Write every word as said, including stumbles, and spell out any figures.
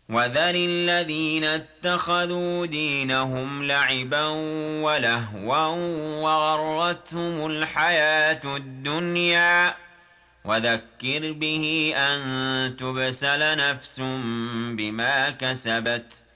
وذر الذين اتخذوا دينهم لعبا ولهوا وغرتهم الحياة الدنيا وذكر به أن تبسل نفس بما كسبت